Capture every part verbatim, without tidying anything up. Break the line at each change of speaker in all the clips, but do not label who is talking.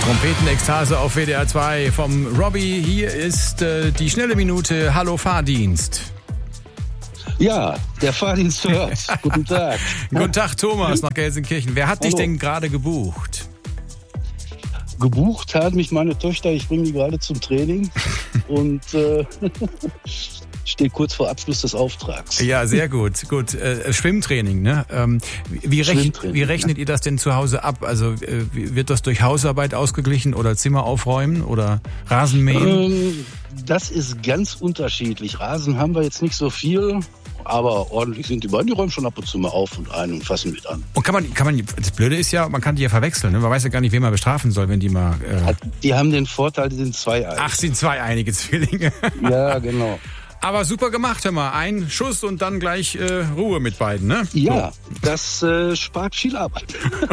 Trompetenekstase auf W D R zwei vom Robbie. Hier ist äh, die schnelle Minute. Hallo Fahrdienst.
Ja, der Fahrdienst hört. Guten Tag.
Guten Tag, Thomas, nach Gelsenkirchen. Wer hat
Hallo.
dich denn gerade gebucht?
Gebucht hat mich meine Tochter. Ich bringe die gerade zum Training und äh, stehe kurz vor Abschluss des Auftrags.
Ja, sehr gut. Gut. Äh, Schwimmtraining, ne? Ähm, wie, rech
Schwimmtraining,
wie rechnet
ja. ihr
das denn zu Hause ab? Also äh, wird das durch Hausarbeit ausgeglichen oder Zimmer aufräumen oder Rasenmähen?
Ähm, das ist ganz unterschiedlich. Rasen haben wir jetzt nicht so viel. Aber ordentlich sind die beiden, die räumen schon ab und zu mal auf und ein und fassen mit an.
Und kann man, kann man, das Blöde ist ja, man kann die ja verwechseln, ne? Man weiß ja gar nicht, wen man bestrafen soll, wenn die mal... Äh
Die haben den Vorteil, die sind zweieinig.
Ach, sind zweieinige Zwillinge.
Ja, genau.
Aber super gemacht, hör mal. Ein Schuss und dann gleich äh, Ruhe mit beiden, ne?
Ja, so. das äh, spart viel Arbeit.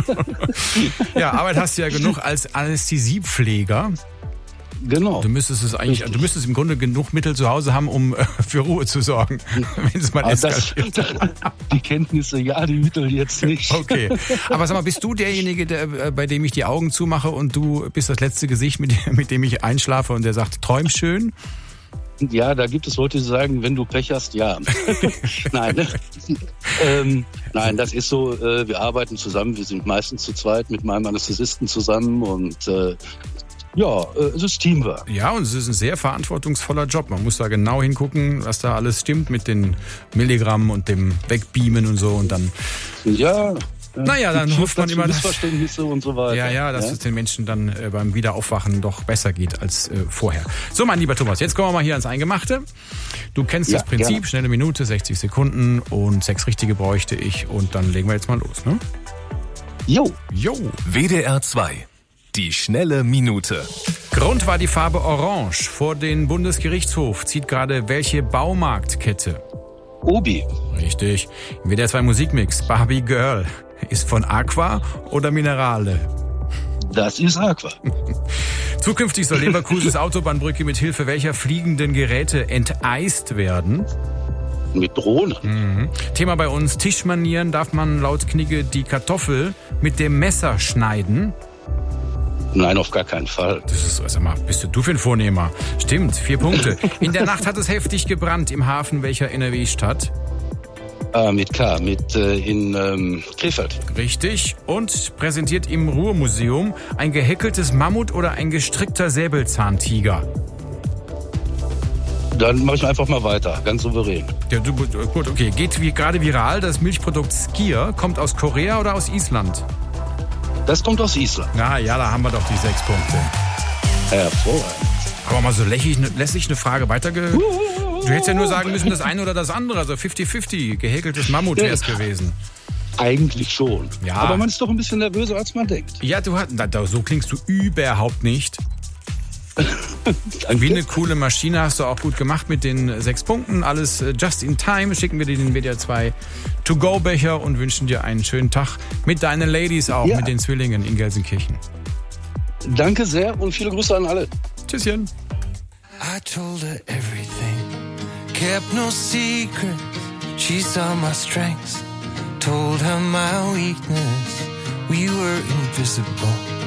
Ja, Arbeit hast du ja genug als Anästhesiepfleger.
Genau.
Du müsstest es eigentlich, Richtig. du müsstest im Grunde genug Mittel zu Hause haben, um äh, für Ruhe zu sorgen, wenn es mal
ah,
eskaliert.
Das, die Kenntnisse, ja, die Mittel jetzt nicht.
Okay. Aber sag mal, bist du derjenige, der, äh, bei dem ich die Augen zumache und du bist das letzte Gesicht, mit, mit dem ich einschlafe und der sagt, träum schön?
Ja, da gibt es Leute, die sagen, wenn du Pech hast, ja. Nein, ähm, nein, das ist so, äh, wir arbeiten zusammen, wir sind meistens zu zweit mit meinem Anästhesisten zusammen und äh, ja, es ist Teamwork.
Ja, und es ist ein sehr verantwortungsvoller Job. Man muss da genau hingucken, was da alles stimmt mit den Milligrammen und dem Wegbeamen und so und dann...
Ja...
Naja, dann hofft man immer, dass,
Missverständnisse und so weiter.
Ja, ja, dass ja? es den Menschen dann äh, beim Wiederaufwachen doch besser geht als äh, vorher. So, mein lieber Thomas, jetzt kommen wir mal hier ans Eingemachte. Du kennst ja, das Prinzip, gerne. Schnelle Minute, sechzig Sekunden und sechs richtige bräuchte ich und dann legen wir jetzt mal los, ne?
Jo.
Jo.
W D R zwei. Die schnelle Minute.
Grund war die Farbe Orange. Vor den Bundesgerichtshof zieht gerade welche Baumarktkette?
Obi.
Richtig. W D R zwei Musikmix. Barbie Girl. Ist von Aqua oder Minerale?
Das ist Aqua.
Zukünftig soll Leverkusens Autobahnbrücke mit Hilfe welcher fliegenden Geräte enteist werden?
Mit Drohne.
Mhm. Thema bei uns, Tischmanieren. Darf man laut Knigge die Kartoffel mit dem Messer schneiden?
Nein, auf gar keinen Fall.
Das ist, sag mal, bist du für ein Vornehmer? Stimmt, vier Punkte. In der Nacht hat es heftig gebrannt im Hafen welcher N R W-Stadt?
Ah, mit K, mit äh, in ähm, Krefeld.
Richtig. Und präsentiert im Ruhrmuseum ein gehäkeltes Mammut oder ein gestrickter Säbelzahntiger?
Dann mache ich einfach mal weiter, ganz souverän.
Ja, du, gut, okay. Geht wie gerade viral, das Milchprodukt Skyr kommt aus Korea oder aus Island?
Das kommt aus Island.
Na ja, da haben wir doch die sechs Punkte.
Hervorragend.
Aber mal so lässig, lässig eine Frage weiterge... Du hättest ja nur sagen müssen, das eine oder das andere. Also fünfzig fünfzig, gehäkeltes Mammut wäre es gewesen.
Eigentlich schon.
Ja.
Aber man ist doch ein bisschen nervöser, als man denkt.
Ja, du hast, so klingst du überhaupt nicht. Wie eine coole Maschine, hast du auch gut gemacht mit den sechs Punkten. Alles just in time. Schicken wir dir den W D R zwei To-Go-Becher und wünschen dir einen schönen Tag mit deinen Ladies auch, ja. mit den Zwillingen in Gelsenkirchen.
Danke sehr und viele Grüße an alle.
Tschüsschen.
I told her everything, kept no secrets. She saw my strengths, told her my weakness. We were invisible.